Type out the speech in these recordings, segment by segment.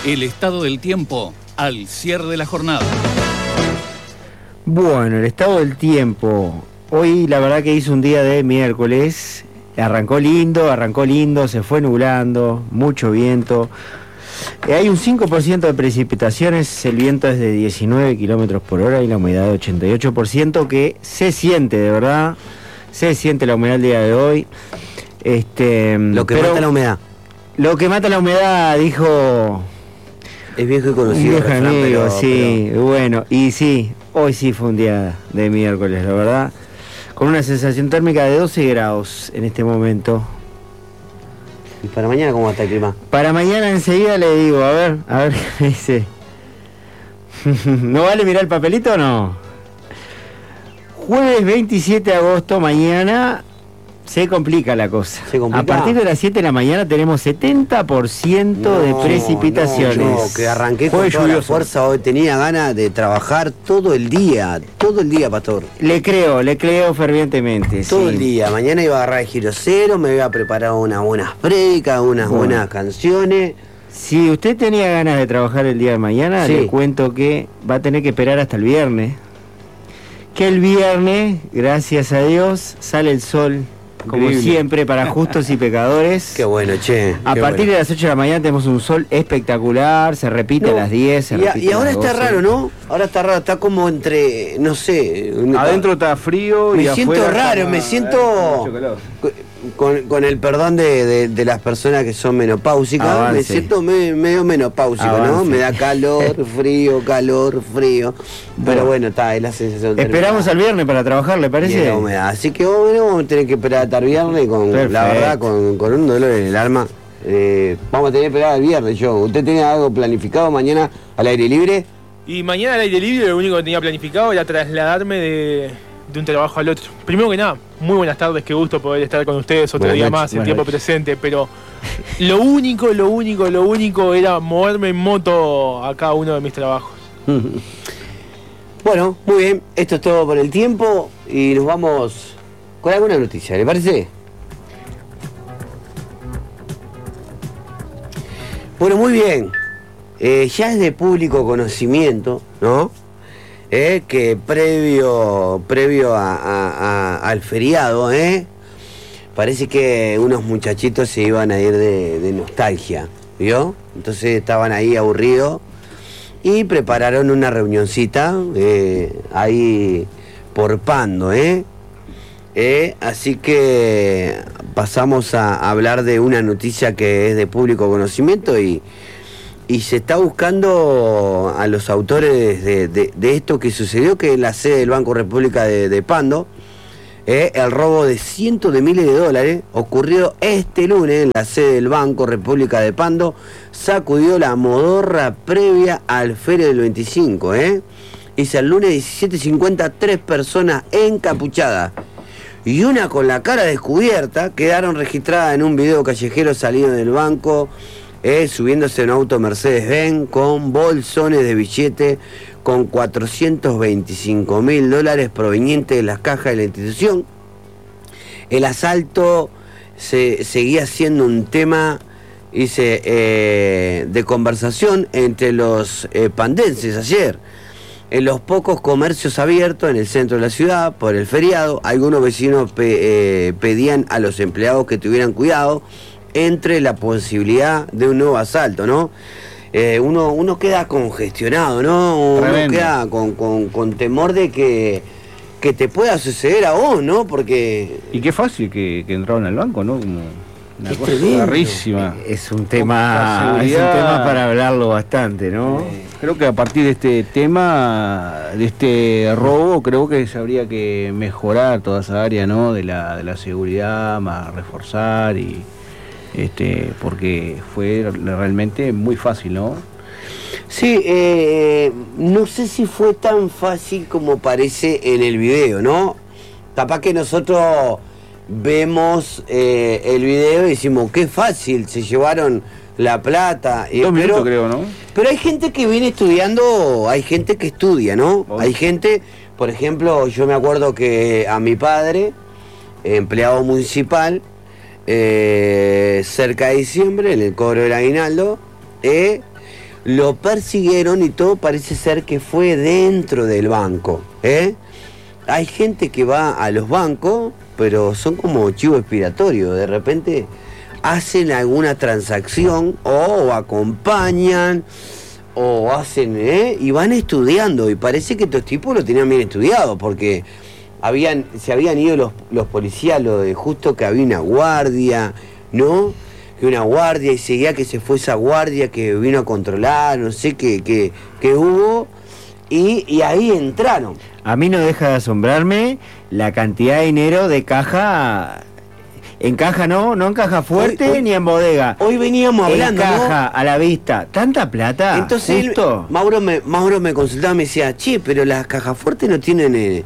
El estado del tiempo al cierre de la jornada. Bueno, el estado del tiempo. Hoy la verdad que hizo un día de miércoles. Arrancó lindo, se fue nublando, mucho viento. Hay un 5% de precipitaciones, el viento es de 19 kilómetros por hora y la humedad de 88%, que se siente, de verdad, se siente la humedad el día de hoy. Lo que mata la humedad. Lo que mata la humedad, dijo... Es viejo y conocido. Un viejo amigo, sí, bueno, y sí, hoy sí fue un día de miércoles, la verdad, con una sensación térmica de 12 grados en este momento. ¿Y para mañana cómo va a estar el clima? Para mañana enseguida le digo, a ver qué me dice. ¿No vale mirar el papelito o no? Jueves 27 de agosto, mañana se complica la cosa. ¿Se complica? A partir de las 7 de la mañana tenemos 70% de precipitaciones. No, que arranqué con Jueves toda la lluvioso. fuerza hoy, tenía ganas de trabajar todo el día, Pastor. Le creo fervientemente. Todo sí. el día, mañana iba a agarrar el giro cero, me iba a preparar unas buenas prédicas, unas buenas canciones. Si usted tenía ganas de trabajar el día de mañana, Sí. le cuento que va a tener que esperar hasta el viernes. Que el viernes, gracias a Dios, sale el sol, como Increíble. siempre, para justos y pecadores. Qué bueno, che. A partir de las 8 de la mañana tenemos un sol espectacular, se repite a las 10, se repite Y a ahora las está 12. raro, ¿no? Ahora está raro, está como entre, no sé. Adentro está frío y Me siento afuera raro, está me más- siento mucho calor. con el perdón de las personas que son menopáusicas, Avance. me siento medio menopáusico, ¿no? Avance. Me da calor, frío. Pero bueno, está, es la sensación. Esperamos al viernes para trabajar, ¿le Y parece? la humedad. Así que bueno, vamos a tener que esperar hasta el viernes con, Perfecto. la verdad, con un dolor en el alma. Vamos a tener que esperar el viernes, yo. ¿Usted tiene algo planificado mañana al aire libre? Y mañana al aire libre lo único que tenía planificado era trasladarme de un trabajo al otro. Primero que nada, muy buenas tardes, qué gusto poder estar con ustedes otro Buenas día noches, más, en buenas tiempo noches. presente, pero lo único era moverme en moto a cada uno de mis trabajos. Bueno, muy bien, esto es todo por el tiempo y nos vamos con alguna noticia, ¿le parece? Bueno, muy bien. Ya es de público conocimiento, ¿no? Que previo al feriado, parece que unos muchachitos se iban a ir de nostalgia, ¿vio? Entonces estaban ahí aburridos y prepararon una reunioncita ahí por Pando, así que pasamos a hablar de una noticia que es de público conocimiento y se está buscando a los autores de esto que sucedió, que es la sede del Banco República de Pando. El robo de cientos de miles de dólares ocurrió este lunes en la sede del Banco República de Pando, sacudió la modorra previa al Feria del 25, Dice el lunes 17:50, 3 personas encapuchadas y una con la cara descubierta quedaron registradas en un video callejero salido del banco, subiéndose en un auto Mercedes-Benz con bolsones de billete con 425.000 dólares provenientes de las cajas de la institución. El asalto seguía siendo un tema, dice, de conversación entre los pandenses ayer. En los pocos comercios abiertos en el centro de la ciudad por el feriado, algunos vecinos pedían a los empleados que tuvieran cuidado entre la posibilidad de un nuevo asalto, ¿no? Uno queda congestionado, ¿no? Uno Tremendo. queda con temor de que te pueda suceder a vos, ¿no? Porque... Y qué fácil que entraron al banco, ¿no? Como una Qué cosa tremendo. rarísima. Es un Poca tema seguridad. para hablarlo bastante, ¿no? Creo que a partir de este tema, de este robo, creo que se habría que mejorar toda esa área, ¿no? De la seguridad, más reforzar y porque fue realmente muy fácil, ¿no? Sí, no sé si fue tan fácil como parece en el video, ¿no? Capaz que nosotros vemos el video y decimos, qué fácil, se llevaron la plata. 2 minutos creo, ¿no? Pero hay gente que viene estudiando, hay gente que estudia, ¿no? Oh. Hay gente, por ejemplo, yo me acuerdo que a mi padre, empleado municipal, cerca de diciembre, en el cobro del aguinaldo, lo persiguieron y todo parece ser que fue dentro del banco. Hay gente que va a los bancos, pero son como chivo expiatorio. De repente hacen alguna transacción o acompañan o hacen, y van estudiando. Y parece que estos tipos lo tenían bien estudiado, porque se habían ido los policías, lo de justo que había una guardia, ¿no? Que una guardia, y seguía que se fue esa guardia que vino a controlar, no sé qué hubo, y ahí entraron. A mí no deja de asombrarme la cantidad de dinero de caja. En caja no en caja fuerte Hoy- ni en bodega. Hoy veníamos hablando, en ¿no? caja, a la vista. ¿Tanta plata? Entonces ¿Justo? Mauro me consultaba, me decía, che, pero las cajas fuertes no tienen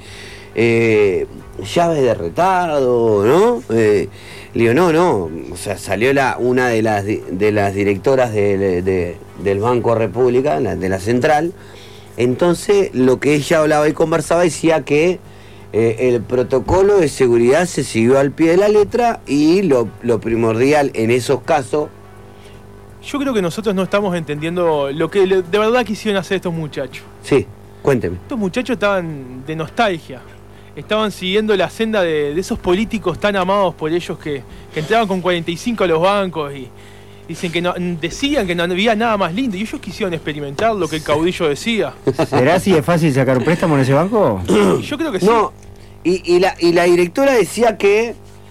llaves de retardo, ¿no? Le digo, no, o sea, salió una de las directoras del Banco República, de la central. Entonces, lo que ella hablaba y conversaba decía que el protocolo de seguridad se siguió al pie de la letra, y lo primordial en esos casos. Yo creo que nosotros no estamos entendiendo lo que de verdad quisieron hacer estos muchachos. Sí, cuénteme. Estos muchachos estaban de nostalgia. Estaban siguiendo la senda de esos políticos tan amados por ellos que entraban con 45 a los bancos y dicen que decían que no había nada más lindo, y ellos quisieron experimentar lo que el caudillo decía. ¿Será así de fácil sacar un préstamo en ese banco? Y yo creo que sí. No, y la directora decía que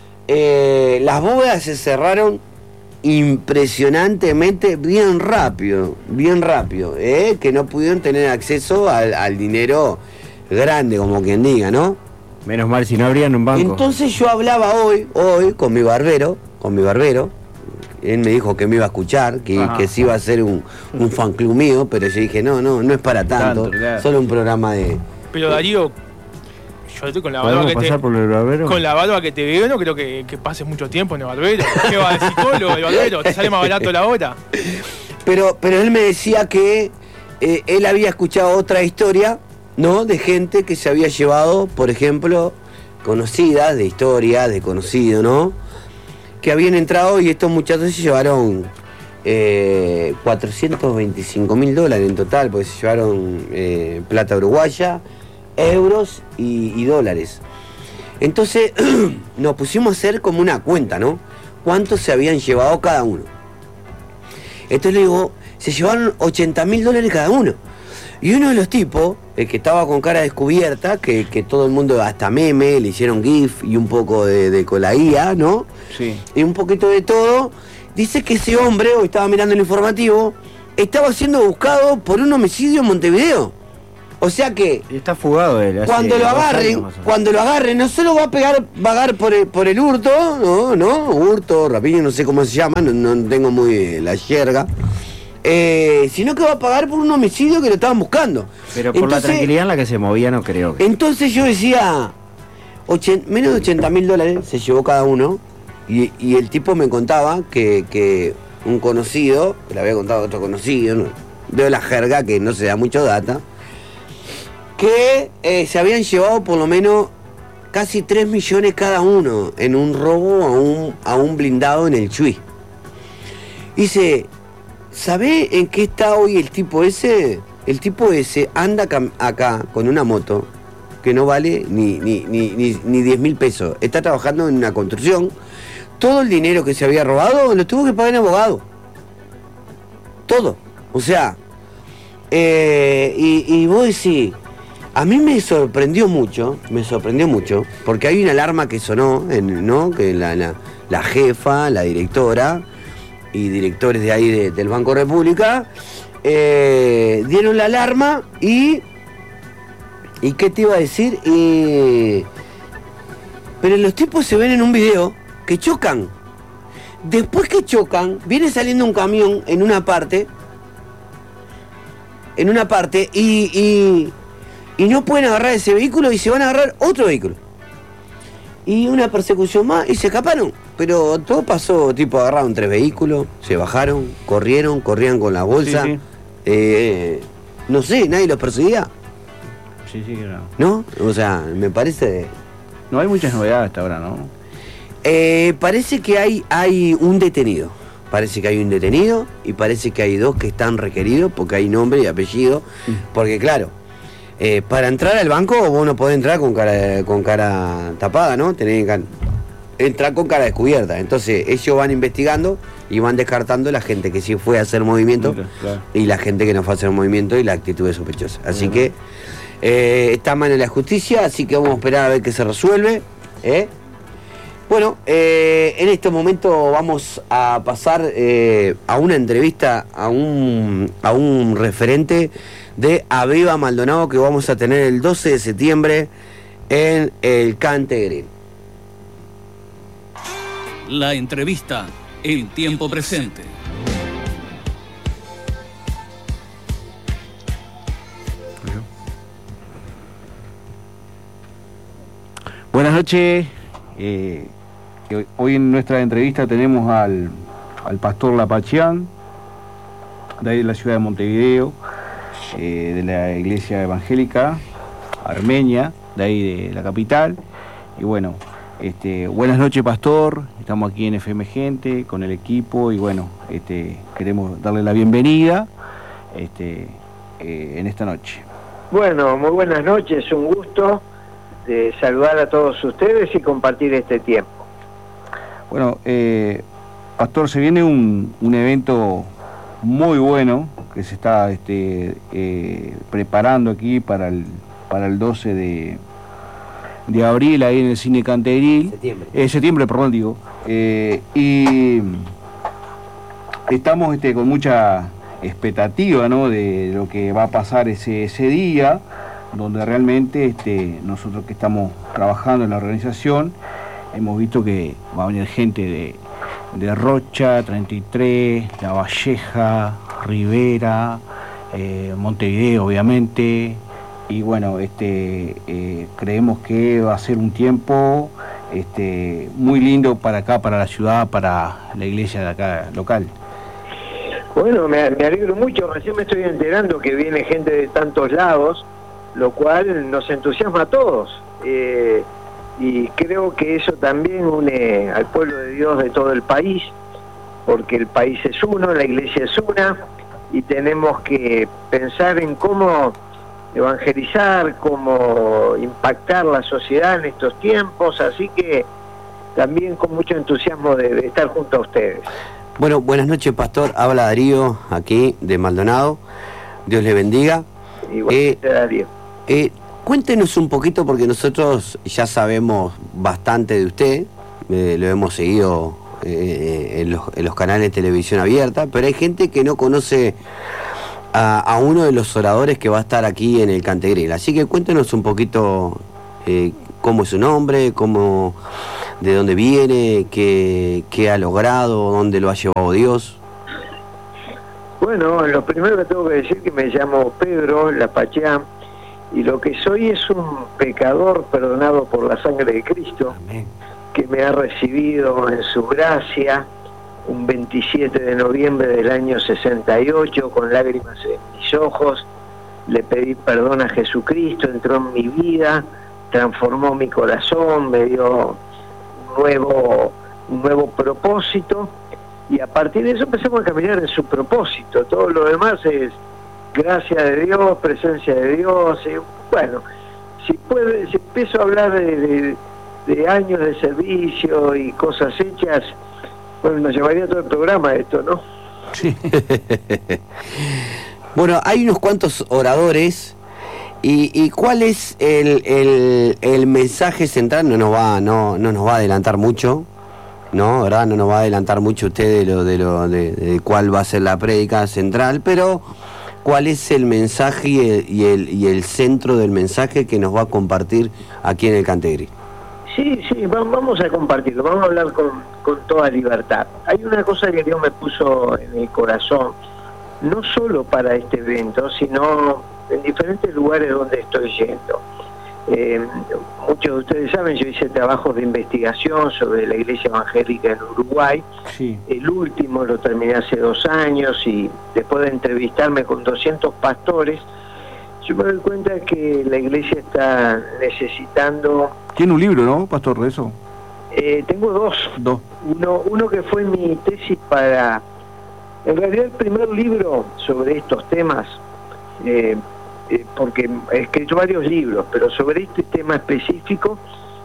las bóvedas se cerraron impresionantemente bien rápido, que no pudieron tener acceso al dinero grande, como quien diga, ¿no? Menos mal si no abrían un banco. Entonces yo hablaba hoy con mi barbero, él me dijo que me iba a escuchar, que sí iba a ser un fan club mío, pero yo dije, no es para tanto, claro. solo un programa de... Pero Darío, yo con la barba ¿Podemos que pasar por el barbero? con la barba que te veo, no creo que pases mucho tiempo en el barbero. ¿Qué va de psicólogo el barbero? ¿Te sale más barato la hora? Pero él me decía que él había escuchado otra historia, ¿no? De gente que se había llevado, por ejemplo, conocidas, de historia, de conocido, ¿no? Que habían entrado y estos muchachos se llevaron $425.000 en total, porque se llevaron plata uruguaya, euros y dólares. Entonces nos pusimos a hacer como una cuenta, ¿no? ¿Cuántos se habían llevado cada uno? Entonces le digo, se llevaron $80.000 cada uno. Y uno de los tipos, el que estaba con cara descubierta, que todo el mundo, hasta meme, le hicieron GIF y un poco de colaía, ¿no? Sí. Y un poquito de todo, dice que ese hombre, hoy estaba mirando el informativo, estaba siendo buscado por un homicidio en Montevideo. O sea que Está fugado él. hace cuando lo 2 agarren, años más o menos. no solo va a pagar por el hurto, hurto, rapiña, no sé cómo se llama, no tengo muy la jerga, sino que va a pagar por un homicidio que lo estaban buscando. Pero por la tranquilidad en la que se movía no creo. Entonces yo decía, menos de $80.000 se llevó cada uno, y el tipo me contaba que un conocido, le había contado a otro conocido, ¿no? Veo la jerga que no se da mucho data, que se habían llevado por lo menos casi 3 millones cada uno en un robo a un blindado en el Chuy. Dice, ¿sabe en qué está hoy el tipo ese? El tipo ese anda acá con una moto que no vale ni 10.000 pesos. Está trabajando en una construcción. Todo el dinero que se había robado lo tuvo que pagar en abogado. Todo. O sea, y vos decís, a mí me sorprendió mucho, porque hay una alarma que sonó, ¿no? Que la jefa, la directora y directores de ahí del Banco República dieron la alarma y ¿qué te iba a decir? Pero los tipos se ven en un video que chocan. Después que chocan, viene saliendo un camión en una parte y no pueden agarrar ese vehículo y se van a agarrar otro vehículo. Y una persecución más y se escaparon. Pero todo pasó, tipo, agarraron 3 vehículos, se bajaron, corrían con la bolsa. Sí, No sé, nadie los perseguía, Sí, claro. ¿no? O sea, me parece... No hay muchas novedades hasta ahora, ¿no? Parece que hay un detenido. parece que hay un detenido y parece que hay 2 que están requeridos porque hay nombre y apellido. Porque claro, para entrar al banco vos no podés entrar con cara tapada, ¿no? Tenés que entrar con cara descubierta. Entonces ellos van investigando y van descartando la gente que sí fue a hacer movimiento. Claro. Y la gente que no fue a hacer movimiento y la actitud es sospechosa. Así que está en manos de la justicia, así que vamos a esperar a ver qué se resuelve. Bueno, en este momento vamos a pasar a una entrevista a un referente de Aviva Maldonado que vamos a tener el 12 de septiembre en el Cantegril. La entrevista, el tiempo presente. Buenas noches. Hoy en nuestra entrevista tenemos al pastor Lapachián, de ahí de la ciudad de Montevideo, de la iglesia evangélica armenia, de ahí de la capital. Y bueno, buenas noches, pastor. Estamos aquí en FM Gente con el equipo y bueno, queremos darle la bienvenida en esta noche. Bueno, muy buenas noches, un gusto de saludar a todos ustedes y compartir este tiempo. Bueno, pastor, se viene un evento muy bueno que se está preparando aquí para el 12 de abril, ahí en el Cine Cantegril. Septiembre, perdón, digo. Y estamos con mucha expectativa, ¿no?, de lo que va a pasar ese día, donde realmente nosotros que estamos trabajando en la organización hemos visto que va a venir gente de Rocha, 33, La Valleja, Rivera, Montevideo, obviamente. Y bueno, creemos que va a ser un tiempo muy lindo para acá, para la ciudad, para la iglesia de acá local. Bueno, me alegro mucho. Recién me estoy enterando que viene gente de tantos lados, lo cual nos entusiasma a todos. Y creo que eso también une al pueblo de Dios de todo el país, porque el país es uno, la iglesia es una, y tenemos que pensar en cómo evangelizar, cómo impactar la sociedad en estos tiempos, así que también con mucho entusiasmo de estar junto a ustedes. Bueno, buenas noches, pastor. Habla Darío, aquí de Maldonado. Dios le bendiga. Igualmente, Darío. Cuéntenos un poquito, porque nosotros ya sabemos bastante de usted, lo hemos seguido en los canales de televisión abierta, pero hay gente que no conoce a uno de los oradores que va a estar aquí en el Cantegril. Así que cuéntenos un poquito cómo es su nombre, de dónde viene, qué ha logrado, dónde lo ha llevado Dios. Bueno, lo primero que tengo que decir es que me llamo Pedro Lapachián, y lo que soy es un pecador perdonado por la sangre de Cristo. Amén. Que me ha recibido en su gracia un 27 de noviembre del año 68, con lágrimas en mis ojos. Le pedí perdón a Jesucristo, entró en mi vida, transformó mi corazón, me dio un nuevo propósito, y a partir de eso empezamos a caminar en su propósito. Todo lo demás es gracia de Dios, presencia de Dios. Bueno, si empiezo a hablar de años de servicio y cosas hechas, bueno, nos llevaría todo el programa esto, ¿no? Sí. Bueno, hay unos cuantos oradores, y ¿cuál es el mensaje central? No nos va a adelantar mucho, ¿no? ¿Verdad? No nos va a adelantar mucho usted de cuál va a ser la prédica central, pero ¿cuál es el mensaje y el centro del mensaje que nos va a compartir aquí en el Cantegril? Sí, vamos a compartirlo, vamos a hablar con toda libertad. Hay una cosa que Dios me puso en el corazón, no solo para este evento, sino en diferentes lugares donde estoy yendo. Muchos de ustedes saben, yo hice trabajos de investigación sobre la iglesia evangélica en Uruguay. Sí. El último lo terminé hace 2 años, y después de entrevistarme con 200 pastores, yo me doy cuenta que la iglesia está necesitando... Tiene un libro, ¿no, pastor, de eso? Tengo dos. Uno que fue mi tesis para... En realidad el primer libro sobre estos temas, porque he escrito varios libros, pero sobre este tema específico,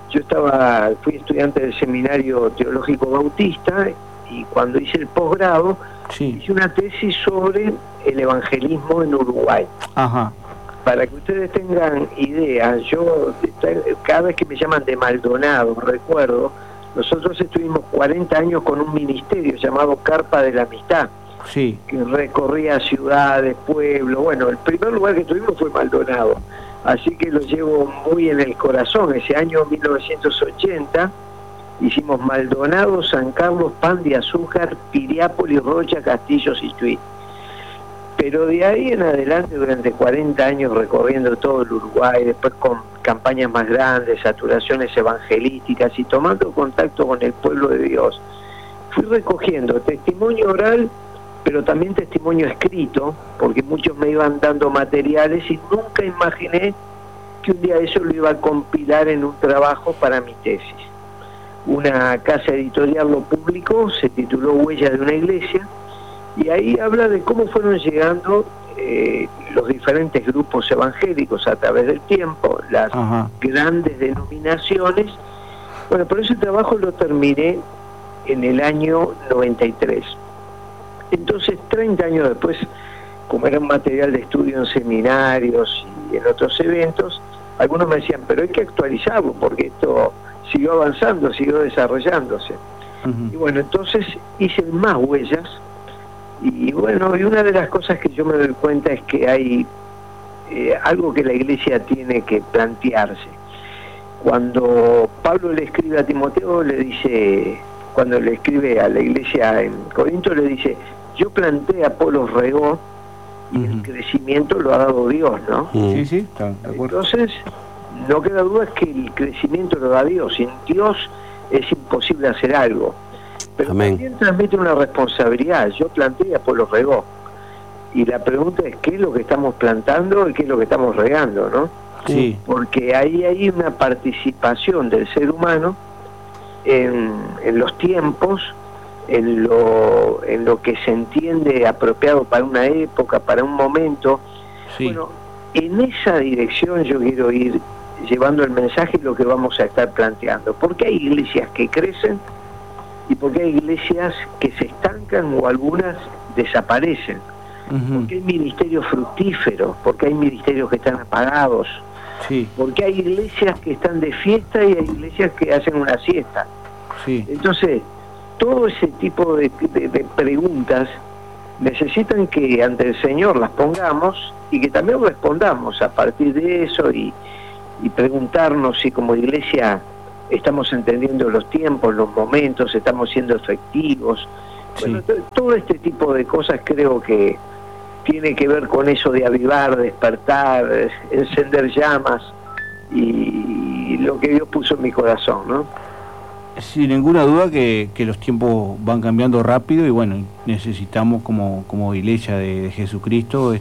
fui estudiante del Seminario Teológico Bautista, y cuando hice el posgrado, hice una tesis sobre el evangelismo en Uruguay. Ajá. Para que ustedes tengan idea, yo cada vez que me llaman de Maldonado, recuerdo, nosotros estuvimos 40 años con un ministerio llamado Carpa de la Amistad, que recorría ciudades, pueblos. Bueno, el primer lugar que estuvimos fue Maldonado, así que lo llevo muy en el corazón. Ese año 1980 hicimos Maldonado, San Carlos, Pan de Azúcar, Piriápolis, Rocha, Castillos y Chuy. Pero de ahí en adelante, durante 40 años recorriendo todo el Uruguay, después con campañas más grandes, saturaciones evangelísticas y tomando contacto con el pueblo de Dios, fui recogiendo testimonio oral, pero también testimonio escrito, porque muchos me iban dando materiales y nunca imaginé que un día eso lo iba a compilar en un trabajo para mi tesis. Una casa editorial lo publicó, se tituló Huella de una Iglesia, y ahí habla de cómo fueron llegando los diferentes grupos evangélicos a través del tiempo, las grandes denominaciones. Bueno, por ese trabajo lo terminé en el año 93. Entonces, 30 años después, como era un material de estudio en seminarios y en otros eventos, algunos me decían, pero hay que actualizarlo porque esto siguió avanzando, siguió desarrollándose. Y bueno, entonces hice más huellas. Y bueno, y una de las cosas que yo me doy cuenta es que hay algo que la Iglesia tiene que plantearse. Cuando Pablo le escribe a Timoteo, le dice, cuando le escribe a la Iglesia en Corinto, le dice, yo planté, Apolos regó, y el crecimiento lo ha dado Dios, ¿no? Sí, está de acuerdo. Entonces, no queda duda que el crecimiento lo da Dios. Sin Dios es imposible hacer algo. Pero también transmite una responsabilidad. Yo planté y Apolos regó. Y la pregunta es qué es lo que estamos plantando y qué es lo que estamos regando, ¿no? Sí. Porque ahí hay una participación del ser humano en los tiempos, en lo que se entiende apropiado para una época, para un momento. Bueno, en esa dirección yo quiero ir llevando el mensaje y lo que vamos a estar planteando. Porque hay iglesias que crecen y porque hay iglesias que se estancan o algunas desaparecen. Porque hay ministerios fructíferos, porque hay ministerios que están apagados, porque hay iglesias que están de fiesta y hay iglesias que hacen una siesta. Entonces, todo ese tipo de preguntas necesitan que ante el Señor las pongamos y que también respondamos a partir de eso y preguntarnos si como iglesia estamos entendiendo los tiempos, los momentos, estamos siendo efectivos. Bueno, todo este tipo de cosas creo que tiene que ver con eso de avivar, despertar, encender llamas y lo que Dios puso en mi corazón, ¿no? Sin ninguna duda que los tiempos van cambiando rápido y bueno, necesitamos como iglesia de Jesucristo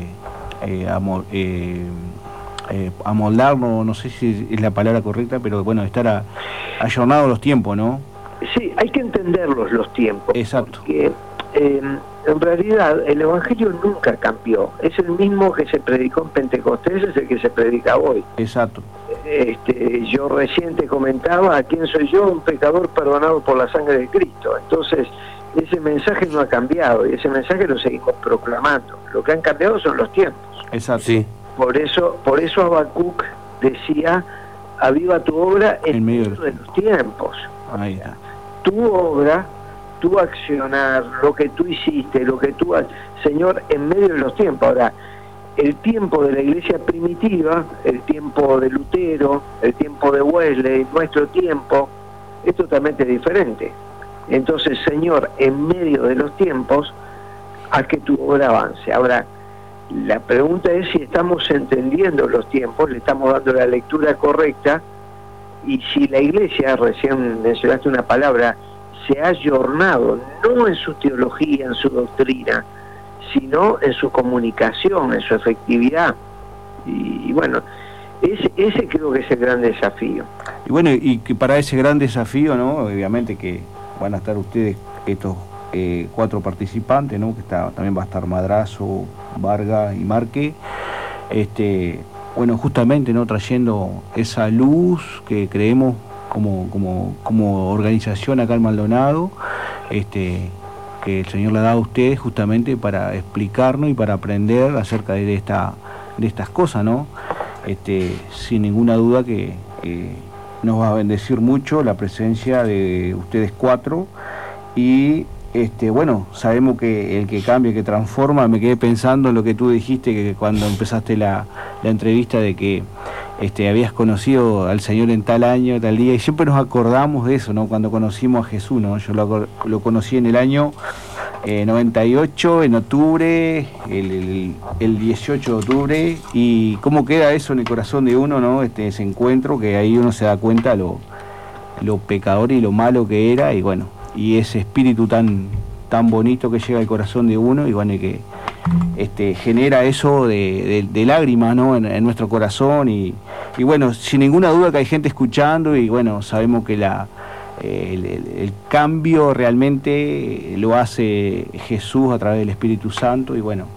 amoldarnos, no sé si es la palabra correcta, pero bueno, estar ayornado a los tiempos, ¿no? Sí, hay que entenderlos los tiempos. Exacto. Porque en realidad el Evangelio nunca cambió. Es el mismo que se predicó en Pentecostés, es el que se predica hoy. Exacto. Yo recién te comentaba, ¿quién soy yo? Un pecador perdonado por la sangre de Cristo. Entonces, ese mensaje no ha cambiado y ese mensaje lo seguimos proclamando. Lo que han cambiado son los tiempos. Exacto. Sí. Por eso Habacuc decía, aviva tu obra en medio de los tiempos. Ahí está. Tu obra, tu accionar, lo que tú hiciste, lo que tú haces, Señor, en medio de los tiempos. Ahora, el tiempo de la iglesia primitiva, el tiempo de Lutero, el tiempo de Wesley, nuestro tiempo, es totalmente diferente. Entonces, Señor, en medio de los tiempos, haz que tu obra avance. Ahora, la pregunta es si estamos entendiendo los tiempos, le estamos dando la lectura correcta, y si la iglesia, recién mencionaste una palabra, se ha ayornado, no en su teología, en su doctrina, sino en su comunicación, en su efectividad. Y bueno, Ese creo que es el gran desafío. Y bueno, y que para ese gran desafío, ¿no? Obviamente que van a estar ustedes, estos 4 participantes, ¿no? Que también va a estar Madrazo, Vargas y Marque. Bueno, justamente, ¿no? Trayendo esa luz que creemos como organización acá en Maldonado, que el Señor le ha dado a ustedes justamente para explicarnos y para aprender acerca de estas cosas, ¿no? Sin ninguna duda que nos va a bendecir mucho la presencia de ustedes 4 y bueno, sabemos que el que cambia, que transforma. Me quedé pensando en lo que tú dijiste, que cuando empezaste la entrevista, de que habías conocido al Señor en tal año, tal día, y siempre nos acordamos de eso, ¿no? Cuando conocimos a Jesús, ¿no? Yo lo conocí en el año 98, en octubre, el 18 de octubre, y cómo queda eso en el corazón de uno, ¿no? Ese encuentro, que ahí uno se da cuenta lo pecador y lo malo que era, y bueno, y ese espíritu tan bonito que llega al corazón de uno, y bueno, y que genera eso de lágrimas, ¿no? en nuestro corazón, y bueno, sin ninguna duda que hay gente escuchando, y bueno, sabemos que el cambio realmente lo hace Jesús a través del Espíritu Santo, y bueno,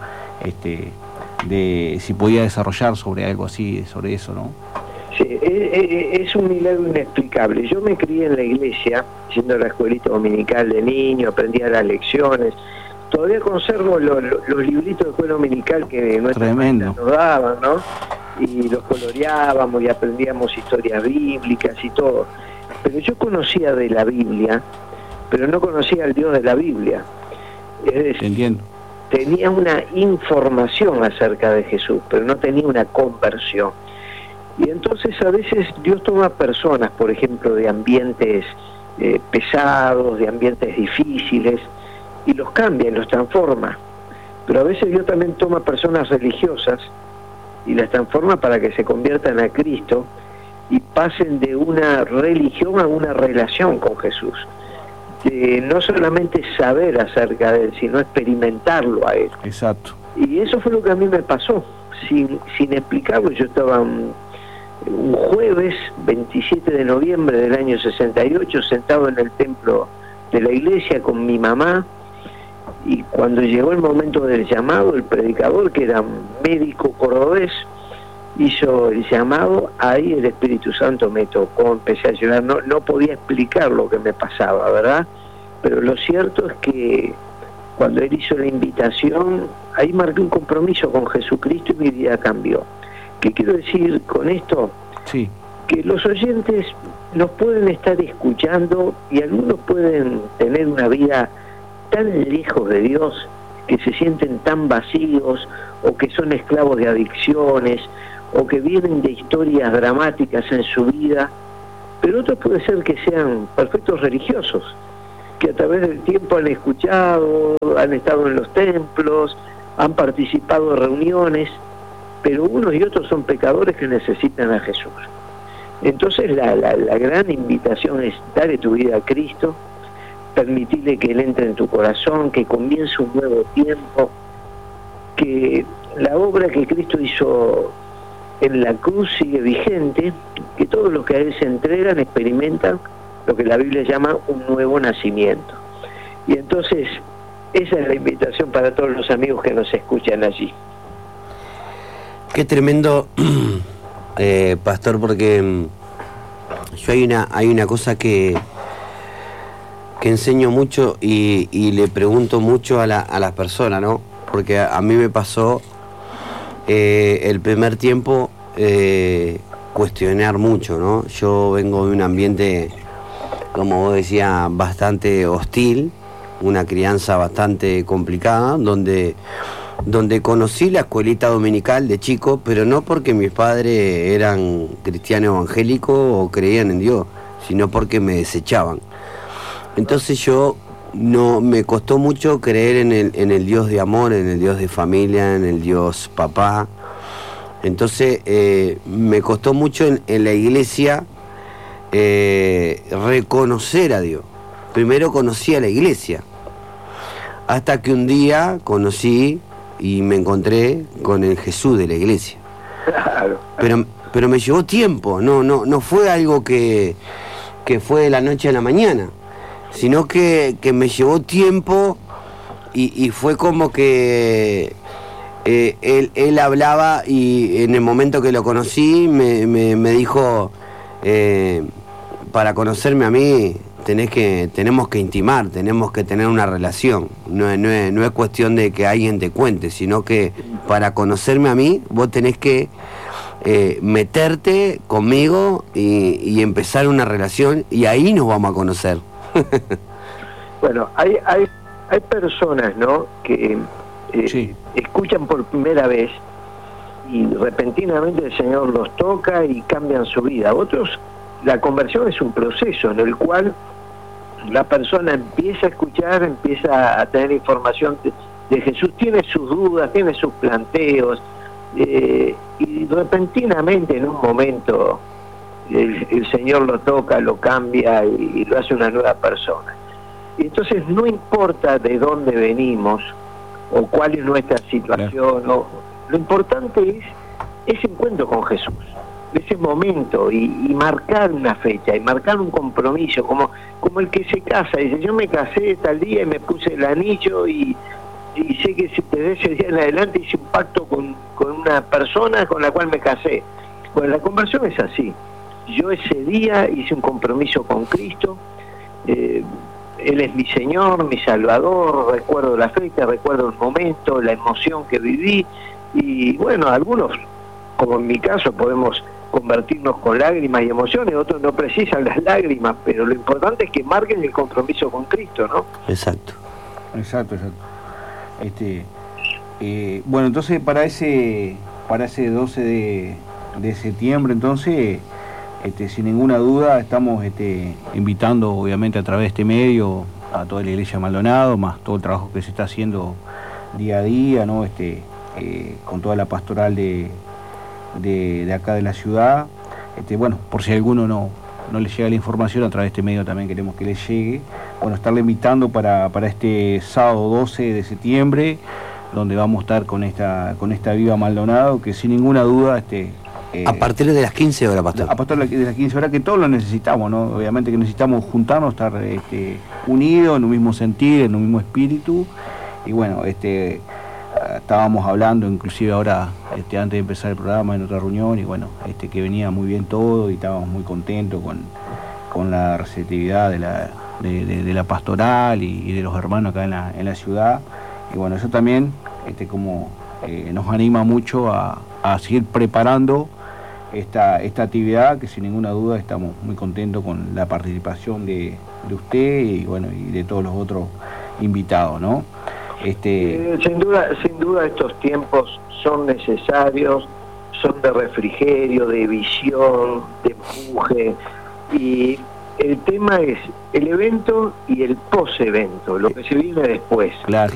si podía desarrollar sobre algo así, sobre eso, ¿no? Sí, es un milagro inexplicable. Yo me crié en la iglesia, yendo a la escuelita dominical de niño, aprendía las lecciones. Todavía conservo los libritos de escuela dominical que nuestras maestras nos daban, ¿no? Y los coloreábamos y aprendíamos historias bíblicas y todo. Pero yo conocía de la Biblia, pero no conocía al Dios de la Biblia. Es decir, entiendo. Tenía una información acerca de Jesús, pero no tenía una conversión. Y entonces a veces Dios toma personas, por ejemplo, de ambientes pesados, de ambientes difíciles, y los cambia y los transforma. Pero a veces Dios también toma personas religiosas y las transforma para que se conviertan a Cristo y pasen de una religión a una relación con Jesús. De no solamente saber acerca de él, sino experimentarlo a él. Exacto. Y eso fue lo que a mí me pasó, sin explicarlo. Yo estaba un jueves 27 de noviembre del año 68 sentado en el templo de la iglesia con mi mamá, y cuando llegó el momento del llamado, el predicador, que era un médico cordobés, hizo el llamado. Ahí el Espíritu Santo me tocó, empecé a llorar, no podía explicar lo que me pasaba, ¿verdad? Pero lo cierto es que cuando él hizo la invitación, ahí marqué un compromiso con Jesucristo y mi vida cambió. ¿Qué quiero decir con esto? Sí. Que los oyentes nos pueden estar escuchando y algunos pueden tener una vida tan lejos de Dios, que se sienten tan vacíos, o que son esclavos de adicciones, o que vienen de historias dramáticas en su vida, pero otros puede ser que sean perfectos religiosos, que a través del tiempo han escuchado, han estado en los templos, han participado en reuniones, pero unos y otros son pecadores que necesitan a Jesús. Entonces la gran invitación es: dale tu vida a Cristo, permitirle que Él entre en tu corazón, que comience un nuevo tiempo, que la obra que Cristo hizo en la cruz sigue vigente, que todos los que a Él se entregan experimentan lo que la Biblia llama un nuevo nacimiento. Y entonces esa es la invitación para todos los amigos que nos escuchan allí. Qué tremendo, pastor, porque yo hay una cosa que enseño mucho y le pregunto mucho a las personas, ¿no? Porque a mí me pasó el primer tiempo cuestionar mucho, ¿no? Yo vengo de un ambiente, como vos decías, bastante hostil, una crianza bastante complicada, donde conocí la escuelita dominical de chico, pero no porque mis padres eran cristianos evangélicos o creían en Dios, sino porque me desechaban. Entonces yo no me costó mucho creer en el Dios de amor, en el Dios de familia, en el Dios papá. Entonces me costó mucho en la iglesia reconocer a Dios. Primero conocí a la iglesia, hasta que un día conocí y me encontré con el Jesús de la iglesia. Claro. pero me llevó tiempo, no fue algo que fue de la noche a la mañana, sino que me llevó tiempo y fue como que él hablaba y en el momento que lo conocí me dijo, para conocerme a mí tenemos que intimar, tenemos que tener una relación, no es cuestión de que alguien te cuente, sino que para conocerme a mí vos tenés que meterte conmigo y empezar una relación y ahí nos vamos a conocer. Bueno, hay personas, ¿no?, que Sí. escuchan por primera vez y repentinamente el Señor los toca y cambian su vida. Otros, la conversión es un proceso en el cual la persona empieza a escuchar, empieza a tener información de Jesús, tiene sus dudas, tiene sus planteos, y repentinamente en un momento el Señor lo toca, lo cambia y lo hace una nueva persona. Y entonces no importa de dónde venimos o cuál es nuestra situación, lo importante es ese encuentro con Jesús, ese momento y marcar una fecha y marcar un compromiso, como el que se casa, dice: yo me casé tal día y me puse el anillo y sé que desde ese día en adelante hice un pacto con una persona con la cual me casé. Bueno, la conversión es así. Yo ese día hice un compromiso con Cristo, Él es mi Señor, mi Salvador, recuerdo la fecha, recuerdo el momento, la emoción que viví, y bueno, algunos, como en mi caso, podemos convertirnos con lágrimas y emociones, otros no precisan las lágrimas, pero lo importante es que marquen el compromiso con Cristo, ¿no? Exacto. Bueno, entonces para ese 12 de septiembre, entonces, sin ninguna duda, estamos invitando, obviamente, a través de este medio a toda la Iglesia Maldonado, más todo el trabajo que se está haciendo día a día, ¿no? Con toda la pastoral de acá de la ciudad. Bueno, por si a alguno no le llega la información, a través de este medio también queremos que le llegue. Bueno, estarle invitando para este sábado 12 de septiembre, donde vamos a estar con esta Viva Maldonado, que sin ninguna duda a partir de las 15 horas, pastor. A partir de las 15 horas, que todos lo necesitamos, ¿no? Obviamente que necesitamos juntarnos, estar unidos, en un mismo sentir, en un mismo espíritu. Y bueno, estábamos hablando, inclusive ahora, antes de empezar el programa, en otra reunión, y bueno, que venía muy bien todo y estábamos muy contentos con la receptividad de la pastoral y de los hermanos acá en la ciudad. Y bueno, eso también nos anima mucho a seguir preparando esta actividad, que sin ninguna duda estamos muy contentos con la participación de usted y bueno, y de todos los otros invitados, ¿no? Sin duda estos tiempos son necesarios, son de refrigerio, de visión, de empuje, y el tema es el evento y el post-evento, lo que se viene después. Claro.